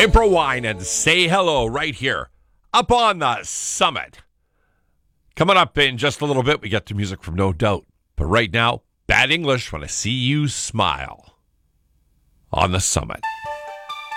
April Wine and Say Hello right here up on the summit. Coming up in just a little bit, we get to music from No Doubt. But right now, Bad English When I See You Smile on the summit.